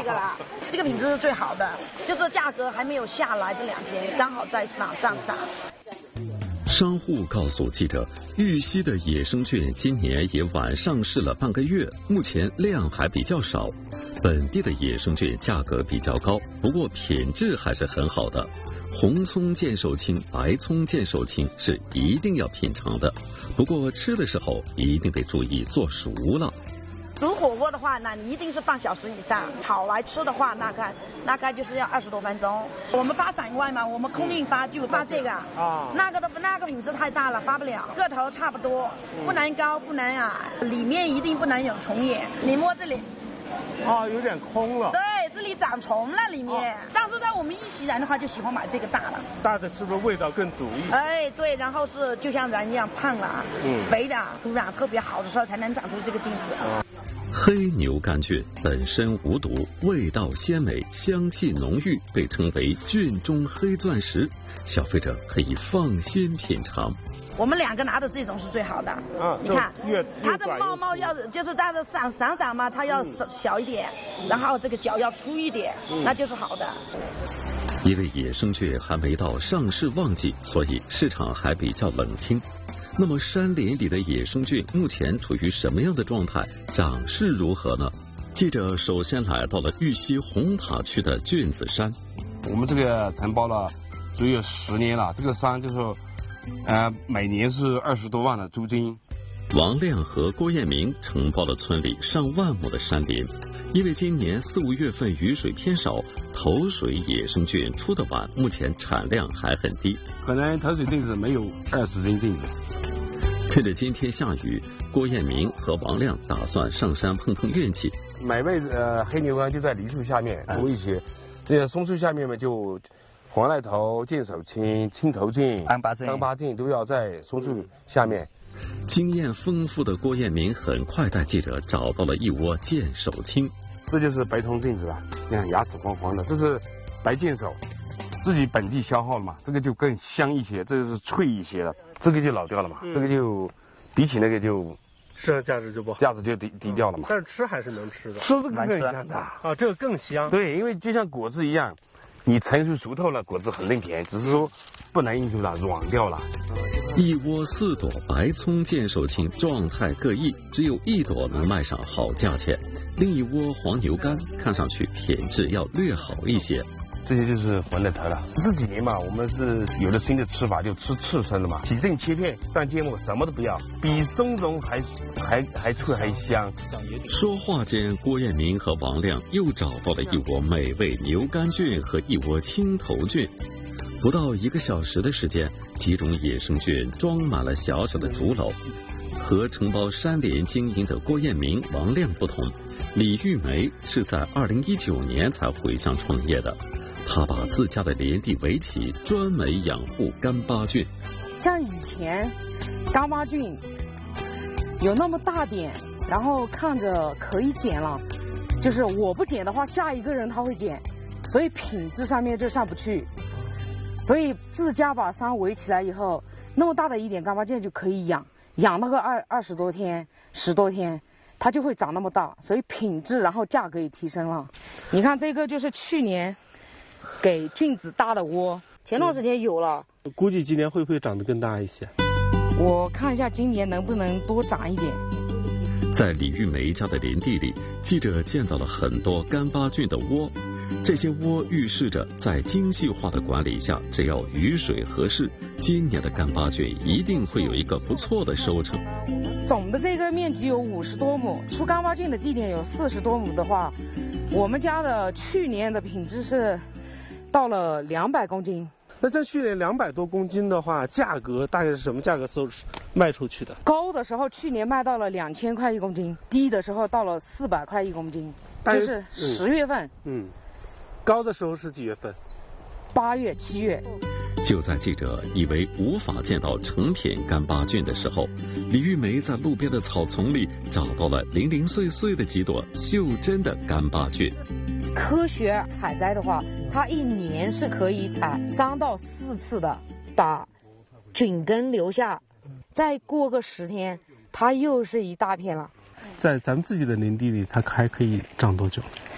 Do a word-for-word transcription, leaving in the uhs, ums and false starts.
个了，这个品质是最好的，就是价格还没有下来，这两天刚好在往上涨。 商户告诉记者，玉溪的野生菌今年也晚上市了半个月，目前量还比较少。本地的野生菌价格比较高，不过品质还是很好的。红葱见瘦青，白葱见瘦青是一定要品尝的，不过吃的时候一定得注意做熟了。 煮火锅的话，那你一定是半小时以上；炒来吃的话，大概大概就是要二十多分钟。我们发散外嘛，我们空运发就发这个啊，那个的那个品质太大了，发不了。个头差不多，不能高不能矮，里面一定不能有虫眼。你摸这里， 啊，有点空了。 对，这里长虫了里面。啊、但是在我们一席人的话，就喜欢买这个大的。 大的是不是味道更足一些？ 哎，对，然后是就像人一样胖了，嗯，肥的土壤特别好的时候才能长出这个菌子。啊黑牛肝菌本身无毒，味道鲜美，香气浓郁，被称为菌中黑钻石，消费者可以放心品尝。 我们两个拿的这种是最好的，啊，你看，它的帽帽要就是它的伞伞伞嘛，它要小一点，然后这个角要粗一点，嗯、那就是好的。 因为野生菌还没到上市旺季，所以市场还比较冷清。那么山林里的野生菌目前处于什么样的状态？长势如何呢？记者首先来到了玉溪红塔区的菌子山。 我们这个承包了足有十年了，这个山就是呃每年是二十多万的租金。 王亮和郭艳明承包了村里上万亩的山林，因为今年四五月份雨水偏少，头水野生菌出得晚，目前产量还很低， 可能头水菌子没有二十斤菌子。 趁着今天下雨，郭艳明和王亮打算上山碰碰运气。 买位呃黑牛肝就在梨树下面多一些，这些松树下面嘛就黄赖头、见手青、青头菌、 安巴菌、 安巴菌都要在松树下面。 经验丰富的郭艳明很快带记者找到了一窝见手青。 这就是白头菌子啊，你看牙齿黄黄的，这是白见手，自己本地消耗了嘛，这个就更香一些，这个是脆一些的，这个就老掉了嘛，嗯、这个就比起那个就市场价值就不好， 价值就低低掉了嘛。 但是吃还是能吃的， 吃这个更香的啊，这个更香。 对，因为就像果子一样，你成熟熟透了，果子很嫩甜，只是说不能应付了，软掉了。 一窝四朵白葱见手青状态各异，只有一朵能卖上好价钱，另一窝黄牛肝看上去品质要略好一些。 这些就是黄赖头了。这几年嘛，我们是有了新的吃法，就吃刺身了嘛，洗净切片蘸芥末，什么都不要，比松茸还还还脆还香。 说话间，郭艳明和王亮又找到了一窝美味牛肝菌和一窝青头菌。不到一个小时的时间，几种野生菌装满了小小的竹篓。和承包山林经营的郭艳明、王亮不同，李玉梅是在二零一九年才回乡创业的。他把自家的林地围起，专门养护干巴菌。 像以前干巴菌有那么大点，然后看着可以捡了，就是我不捡的话，下一个人他会捡，所以品质上面就上不去。所以自家把山围起来以后，那么大的一点干巴菌就可以养，养那个二二十多天、十多天，它就会长那么大，所以品质然后价格也提升了。你看这个就是去年给菌子搭的窝，前段时间有了， 估计今年会不会长得更大一些？ 我看一下今年能不能多长一点。 在李玉梅家的林地里，记者见到了很多干巴菌的窝。这些窝预示着在精细化的管理下，只要雨水合适，今年的干巴菌一定会有一个不错的收成。 总的这个面积有五十多亩，出干巴菌的地点有四十多亩的话，我们家的去年的品质是到了两百公斤。 那像去年两百多公斤的话，价格大概是什么价格收卖出去的？ 高的时候去年卖到了两千块一公斤，低的时候到了四百块一公斤，就是十月份。嗯。嗯高的时候是几月份？ 八月、七月。 就在记者以为无法见到成品干巴菌的时候，李玉梅在路边的草丛里找到了零零碎碎的几朵袖珍的干巴菌。 科学采摘的话，它一年是可以采三到四次的，把菌根留下，再过个十天，它又是一大片了。 在咱们自己的林地里，它还可以长多久？